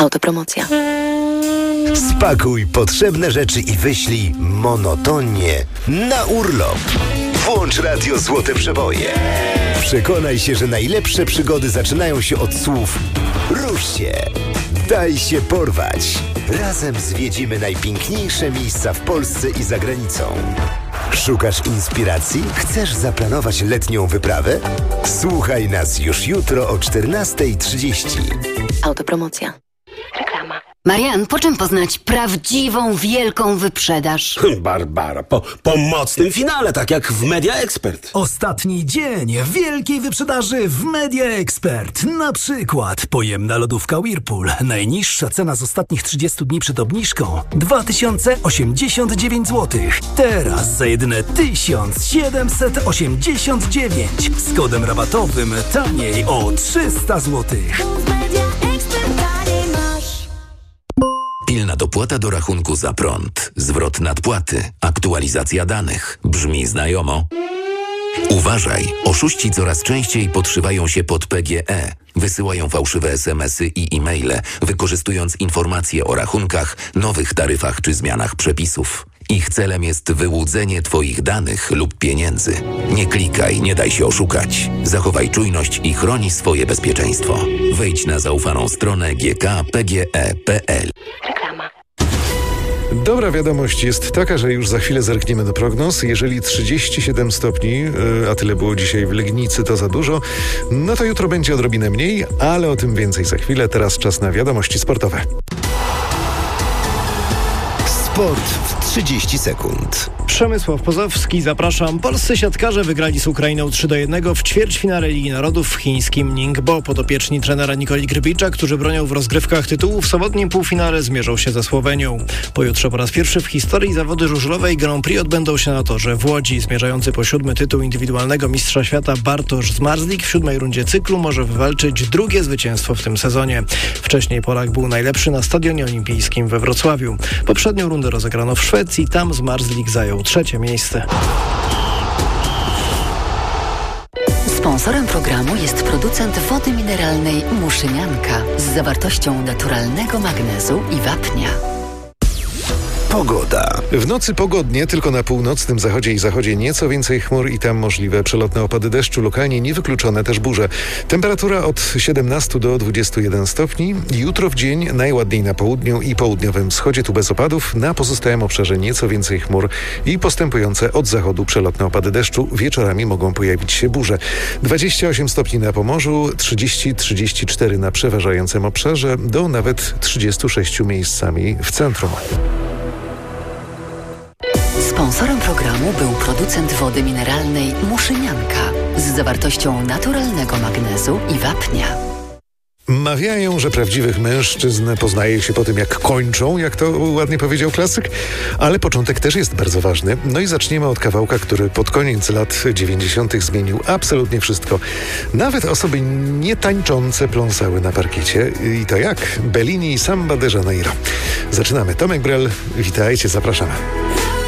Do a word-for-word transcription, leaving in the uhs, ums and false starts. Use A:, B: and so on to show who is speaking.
A: Autopromocja.
B: Spakuj potrzebne rzeczy i wyślij monotonnie na urlop. Włącz radio Złote Przeboje. Przekonaj się, że najlepsze przygody zaczynają się od słów rusz się, daj się porwać. Razem zwiedzimy najpiękniejsze miejsca w Polsce i za granicą. Szukasz inspiracji? Chcesz zaplanować letnią wyprawę? Słuchaj nas już jutro o czternasta trzydzieści.
A: Autopromocja. Reklama.
C: Marian, po czym poznać prawdziwą, wielką wyprzedaż?
D: Barbara, po, po mocnym finale, tak jak w Media Expert.
E: Ostatni dzień wielkiej wyprzedaży w Media Expert. Na przykład pojemna lodówka Whirlpool. Najniższa cena z ostatnich trzydziestu dni przed obniżką dwa tysiące osiemdziesiąt dziewięć złotych. Teraz za jedyne tysiąc siedemset osiemdziesiąt dziewięć. Z kodem rabatowym taniej o trzysta złotych.
F: Pilna dopłata do rachunku za prąd, zwrot nadpłaty, aktualizacja danych. Brzmi znajomo? Uważaj, oszuści coraz częściej podszywają się pod P G E. Wysyłają fałszywe es em esy i e-maile, wykorzystując informacje o rachunkach, nowych taryfach czy zmianach przepisów. Ich celem jest wyłudzenie Twoich danych lub pieniędzy. Nie klikaj, nie daj się oszukać. Zachowaj czujność i chroni swoje bezpieczeństwo. Wejdź na zaufaną stronę g k p g e kropka p l.
A: Reklama.
G: Dobra wiadomość jest taka, że już za chwilę zerkniemy do prognoz. Jeżeli trzydzieści siedem stopni, a tyle było dzisiaj w Legnicy, to za dużo, no to jutro będzie odrobinę mniej, ale o tym więcej za chwilę. Teraz czas na wiadomości sportowe.
B: Sport w trzydzieści sekund.
H: Przemysław Pozowski, zapraszam. Polscy siatkarze wygrali z Ukrainą trzy do jednego w ćwierćfinale Ligi Narodów w chińskim Ningbo. Podopieczni trenera Nikoli Grbicza, którzy bronią w rozgrywkach tytułu, w sobotnim półfinale zmierzą się ze Słowenią. Pojutrze po raz pierwszy w historii zawody żużlowej Grand Prix odbędą się na torze w Łodzi. Zmierzający po siódmy tytuł indywidualnego mistrza świata Bartosz Zmarzlik w siódmej rundzie cyklu może wywalczyć drugie zwycięstwo w tym sezonie. Wcześniej Polak był najlepszy na Stadionie Olimpijskim we Wrocławiu. Poprzednią rundę rozegrano w Szwecji, tam Zmarzlik zajął trzecie miejsce.
C: Sponsorem programu jest producent wody mineralnej Muszynianka z zawartością naturalnego magnezu i wapnia.
B: Pogoda.
G: W nocy pogodnie, tylko na północnym zachodzie i zachodzie nieco więcej chmur i tam możliwe przelotne opady deszczu, lokalnie niewykluczone też burze. Temperatura od siedemnastu do dwudziestu jeden stopni. Jutro w dzień najładniej na południu i południowym wschodzie, tu bez opadów. Na pozostałym obszarze nieco więcej chmur i postępujące od zachodu przelotne opady deszczu. Wieczorami mogą pojawić się burze. dwadzieścia osiem stopni na Pomorzu, trzydzieści trzydzieści cztery na przeważającym obszarze, do nawet trzydziestu sześciu miejscami w centrum.
C: Sponsorem programu był producent wody mineralnej Muszynianka z zawartością naturalnego magnezu i wapnia.
G: Mawiają, że prawdziwych mężczyzn poznaje się po tym, jak kończą, jak to ładnie powiedział klasyk, ale początek też jest bardzo ważny. No i zaczniemy od kawałka, który pod koniec lat dziewięćdziesiątych zmienił absolutnie wszystko. Nawet osoby nietańczące pląsały na parkiecie. I to jak? Bellini i Samba de Janeiro. Zaczynamy. Tomek Brel, witajcie, zapraszamy.